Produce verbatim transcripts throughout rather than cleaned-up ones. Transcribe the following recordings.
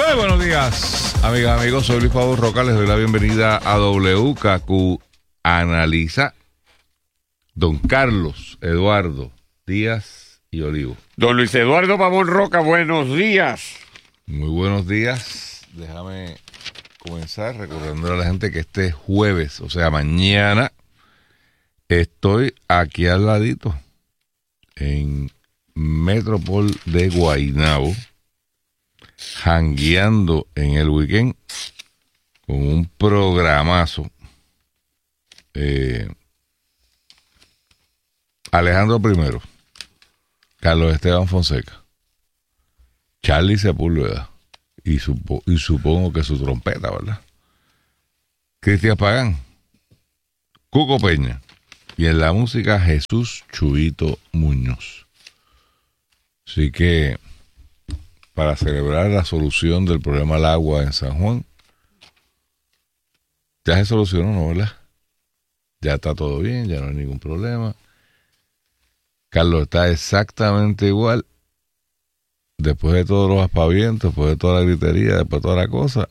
Muy buenos días, amigas, amigos. Soy Luis Pablo Roca. Les doy la bienvenida a W K Q Analiza. Don Carlos Eduardo Díaz y Olivo. Don Luis Eduardo Pavón Roca, buenos días. Muy buenos días. Déjame comenzar recordando a la gente que este jueves, o sea, mañana, estoy aquí al ladito, en Metropol de Guaynabo, jangueando en el weekend con un programazo. Eh, Alejandro Primero, Carlos Esteban Fonseca, Charlie Sepúlveda y, supo, y supongo que su trompeta, ¿verdad? Cristian Pagán, Cuco Peña y en la música Jesús Chuito Muñoz. Así que para celebrar la solución del problema del agua en San Juan, ya se solucionó, ¿no, verdad? Ya está todo bien, ya no hay ningún problema. Carlos está exactamente igual. Después de todos los aspavientos, después de toda la gritería, después de toda la cosa,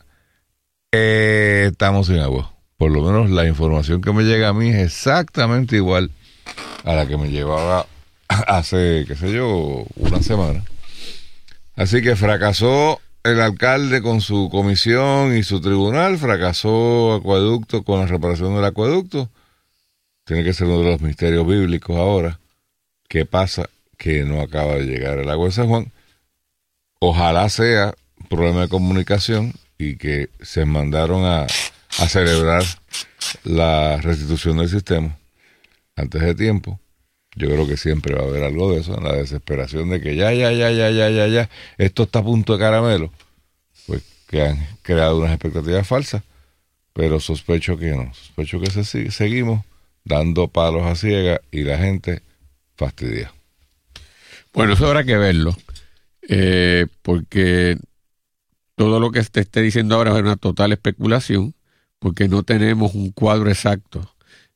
eh, estamos sin agua. Por lo menos la información que me llega a mí es exactamente igual a la que me llevaba hace, qué sé yo, una semana. Así que fracasó el alcalde con su comisión y su tribunal, fracasó Acueducto con la reparación del acueducto. Tiene que ser uno de los misterios bíblicos ahora. ¿Qué pasa? Que no acaba de llegar el agua de San Juan. Ojalá sea problema de comunicación y que se mandaron a, a celebrar la restitución del sistema antes de tiempo. Yo creo que siempre va a haber algo de eso, en la desesperación de que ya, ya, ya, ya, ya, ya, ya, esto está a punto de caramelo. Pues que han creado unas expectativas falsas, pero sospecho que no. Sospecho que se, seguimos dando palos a ciegas y la gente fastidia. Bueno, eso habrá que verlo, eh, porque todo lo que te esté diciendo ahora es una total especulación, porque no tenemos un cuadro exacto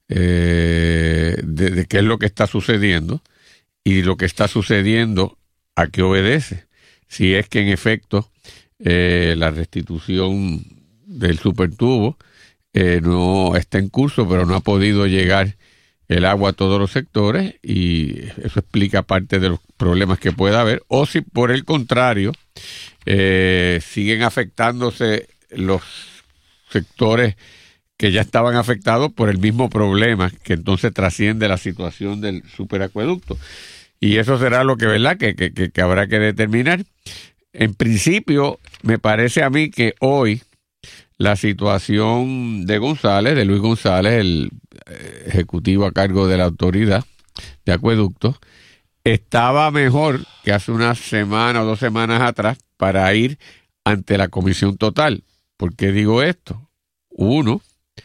eh, de, de qué es lo que está sucediendo y lo que está sucediendo a qué obedece. Si es que en efecto eh, la restitución del supertubo eh, no está en curso, pero no ha podido llegar el agua a todos los sectores, y eso explica parte de los problemas que pueda haber, o si por el contrario eh, siguen afectándose los sectores que ya estaban afectados por el mismo problema, que entonces trasciende la situación del superacueducto. Y eso será lo que, ¿verdad?, que, que, que, que habrá que determinar. En principio, me parece a mí que hoy la situación de González, de Luis González, el ejecutivo a cargo de la autoridad de acueductos, estaba mejor que hace una semana o dos semanas atrás para ir ante la comisión total. ¿Por qué digo esto? Uno,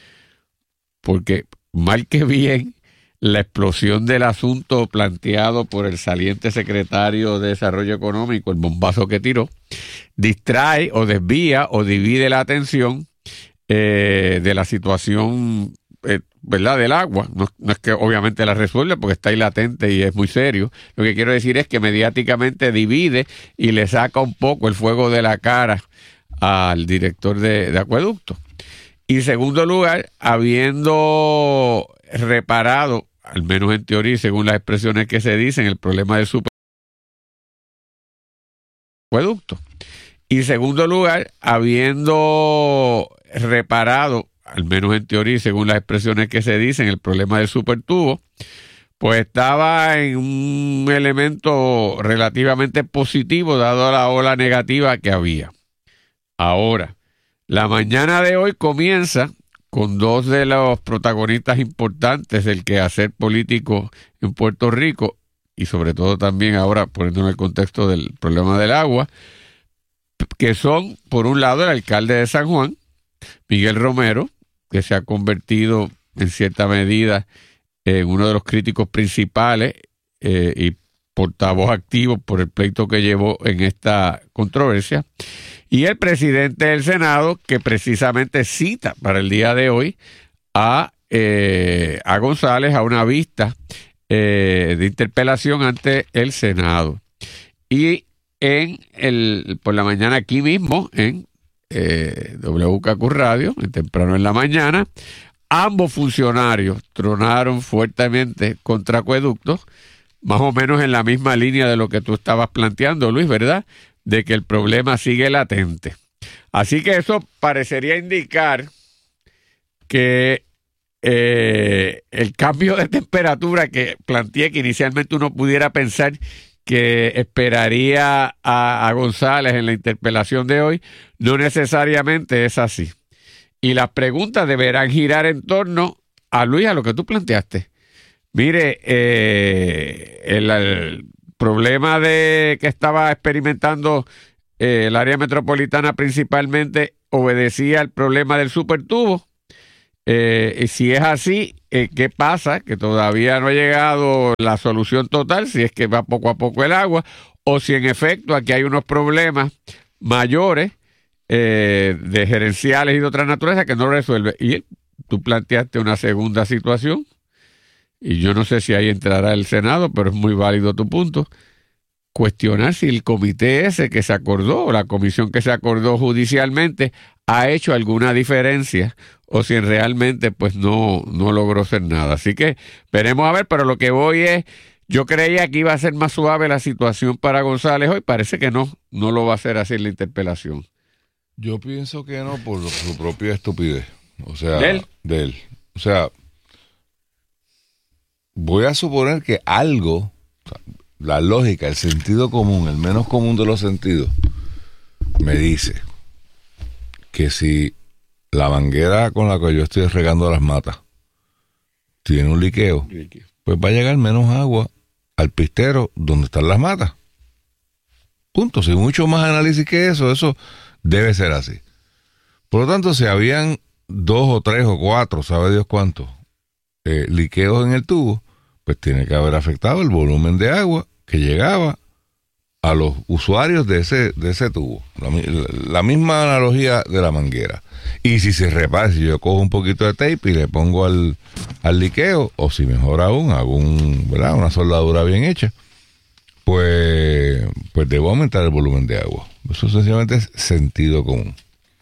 porque mal que bien, la explosión del asunto planteado por el saliente secretario de Desarrollo Económico, el bombazo que tiró, distrae o desvía o divide la atención eh, de la situación eh, ¿verdad?, del agua. No, no es que obviamente la resuelve porque está ahí latente y es muy serio. Lo que quiero decir es que mediáticamente divide y le saca un poco el fuego de la cara al director de, de acueducto. Y en segundo lugar, habiendo reparado, al menos en teoría y según las expresiones que se dicen, el problema del superacueducto. Y en segundo lugar, habiendo reparado, al menos en teoría y según las expresiones que se dicen, el problema del supertubo, pues estaba en un elemento relativamente positivo dado la ola negativa que había. Ahora, la mañana de hoy comienza con dos de los protagonistas importantes del quehacer político en Puerto Rico, y sobre todo también ahora poniéndolo en el contexto del problema del agua, que son, por un lado, el alcalde de San Juan, Miguel Romero, que se ha convertido en cierta medida en uno de los críticos principales eh, y portavoz activo por el pleito que llevó en esta controversia, y el presidente del Senado, que precisamente cita para el día de hoy a, eh, a González a una vista eh, de interpelación ante el Senado. Y en el por la mañana aquí mismo en eh, W K Q Radio, temprano en la mañana. Ambos funcionarios tronaron fuertemente contra Acueductos, más o menos en la misma línea de lo que tú estabas planteando, Luis, ¿verdad? De que el problema sigue latente. Así que eso parecería indicar que eh, el cambio de temperatura que planteé, que inicialmente uno pudiera pensar que esperaría a, a González en la interpelación de hoy, no necesariamente es así. Y las preguntas deberán girar en torno a Luis, a lo que tú planteaste. Mire, eh, el, el problema de que estaba experimentando eh, el área metropolitana principalmente obedecía al problema del supertubo. Eh, y si es así, eh, ¿qué pasa? Que todavía no ha llegado la solución total, si es que va poco a poco el agua, o si en efecto aquí hay unos problemas mayores eh, de gerenciales y de otra naturaleza que no resuelve. Y tú planteaste una segunda situación, y yo no sé si ahí entrará el Senado, pero es muy válido tu punto. Cuestionar si el comité ese que se acordó, o la comisión que se acordó judicialmente, ha hecho alguna diferencia, o si realmente pues no, no logró ser nada. Así que veremos a ver, pero lo que voy es, yo creía que iba a ser más suave la situación para González hoy, parece que no, no lo va a hacer así en la interpelación. Yo pienso que no, por su propia estupidez. O sea, ¿De él? De él. O sea, voy a suponer que algo, o sea, la lógica, el sentido común, el menos común de los sentidos, me dice que si la manguera con la que yo estoy regando las matas tiene un liqueo, pues va a llegar menos agua al pistero donde están las matas. Punto. Sin mucho más análisis que eso, eso debe ser así. Por lo tanto, si habían dos o tres o cuatro, sabe Dios cuántos, eh, liqueos en el tubo, pues tiene que haber afectado el volumen de agua que llegaba a los usuarios de ese de ese tubo. La, la misma analogía de la manguera. Y si se repara, si yo cojo un poquito de tape y le pongo al, al liqueo, o si mejor aún, hago un, ¿verdad? una soldadura bien hecha, pues, pues debo aumentar el volumen de agua. Eso sencillamente es sentido común.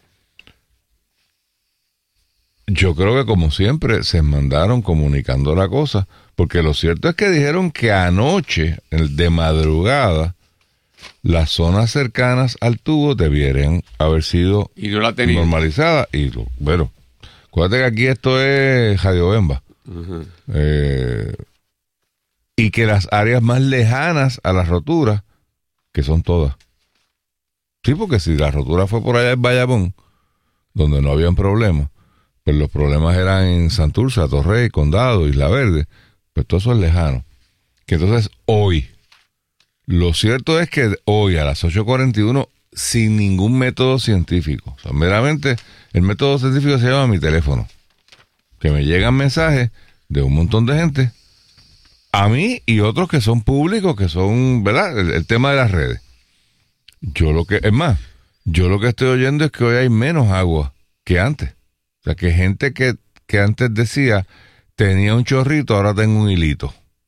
Yo creo que como siempre se mandaron comunicando la cosa, porque lo cierto es que dijeron que anoche, de madrugada, las zonas cercanas al tubo debieran haber sido y no la normalizadas. Y lo, bueno, acuérdate que aquí esto es Radio Bemba. Uh-huh. Eh, y que las áreas más lejanas a las roturas, que son todas. Sí, porque si la rotura fue por allá en Bayamón, donde no habían problemas, pues los problemas eran en Santurce, Atorrey, Condado, Isla Verde, pues todo eso es lejano. Que entonces hoy, lo cierto es que hoy a las ocho cuarenta y uno, sin ningún método científico, o sea, meramente el método científico se llama mi teléfono, que me llegan mensajes de un montón de gente, a mí y otros que son públicos, que son, ¿verdad? El, el tema de las redes. Yo lo que, es más, yo lo que estoy oyendo es que hoy hay menos agua que antes. O sea, que gente que, que antes decía, tenía un chorrito, ahora tengo un hilito.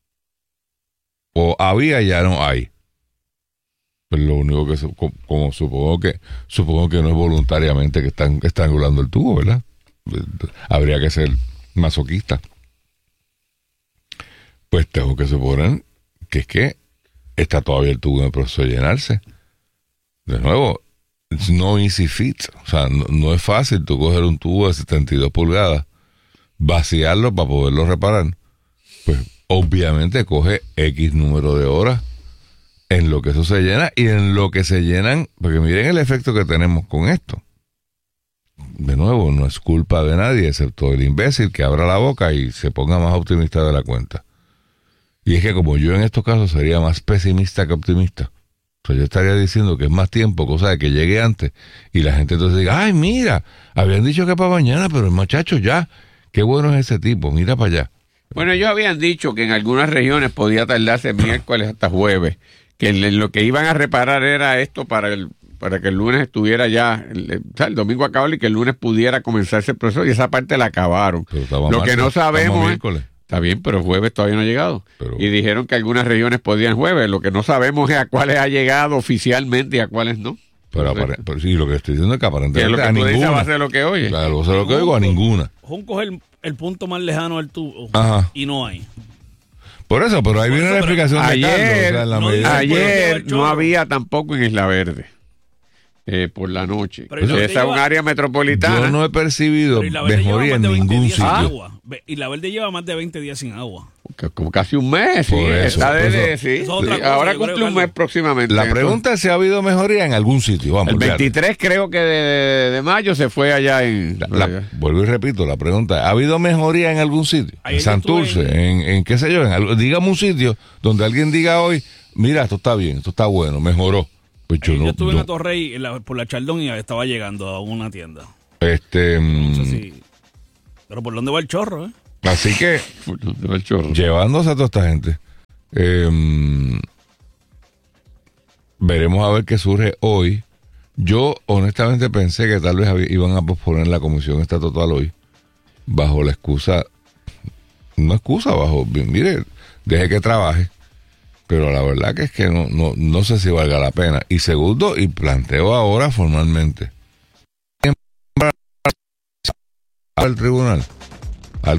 O había, ya no hay. Pues lo único que, como, como supongo que, supongo que no es voluntariamente que están estrangulando el tubo, ¿verdad? Habría que ser masoquista. Pues tengo que suponer que es que está todavía el tubo en el proceso de llenarse. De nuevo, it's no easy fit. O sea, no, no es fácil tú coger un tubo de setenta y dos pulgadas, vaciarlo para poderlo reparar. Pues obviamente coge X número de horas en lo que eso se llena y en lo que se llenan, porque miren el efecto que tenemos con esto. De nuevo, no es culpa de nadie, excepto el imbécil que abra la boca y se ponga más optimista de la cuenta. Y es que como yo en estos casos sería más pesimista que optimista, o sea, yo estaría diciendo que es más tiempo, cosa de que llegue antes, y la gente entonces diga, ay, mira, habían dicho que para mañana, pero el muchacho ya, qué bueno es ese tipo, mira para allá. Bueno, ellos habían dicho que en algunas regiones podía tardarse miércoles hasta jueves, que lo que iban a reparar era esto para el para que el lunes estuviera ya, el, o sea, el domingo acabó y que el lunes pudiera comenzarse el proceso, y esa parte la acabaron. Lo que no sabemos es, Está bien, pero jueves todavía no ha llegado. Pero, y dijeron que algunas regiones podían jueves. Lo que no sabemos es a cuáles ha llegado oficialmente y a cuáles no. pero, apare- pero sí, lo que estoy diciendo es que aparentemente que lo que a tú dices ninguna. va a ser lo que oye. Claro, eso es lo que oigo, a ninguna. Junco es el, el punto más lejano del tubo. Ajá. Y no hay. Por eso, pero ahí Por viene eso, la pero explicación de Carlos. O ayer, sea, en la no medida- dice- Ayer Chorro. no había tampoco en Isla Verde. Eh, por la noche. Pero Isla Verde Esa es un lleva- área metropolitana. Yo no he percibido Pero Isla Verde lleva mejoría más en de veinte ningún días sin sitio. agua. Ve- Isla Verde lleva más de veinte días sin agua. Que- Como casi un mes, sí. Por eso, Está por desde, eso. sí, Eso es otra sí. cosa, Ahora yo cumple creo, un mes Carlos. próximamente. La Entonces, pregunta es si ha habido mejoría en algún sitio. Vamos, el ya. veintitrés creo que de, de- de mayo se fue allá en... La- la- vuelvo y repito, la pregunta es, ¿ha habido mejoría en algún sitio? Ayer En yo Santurce, estuve en, en qué sé yo, en algo- dígame un sitio donde alguien diga hoy, mira, esto está bien, esto está bueno, mejoró. Pues yo Ayer yo no, estuve en no- la Torrey en la- por la Chaldón y estaba llegando a una tienda. este, No sé mm, si... Pero ¿por dónde va el chorro, eh? así que, El chorro. llevándose a toda esta gente, eh, veremos a ver qué surge hoy. Yo honestamente pensé que tal vez había- iban a posponer la comisión esta total hoy, bajo la excusa, no excusa, bajo, mire, deje que trabaje, pero la verdad que es que no, no, no sé si valga la pena. Y segundo, y planteo ahora formalmente, al tribunal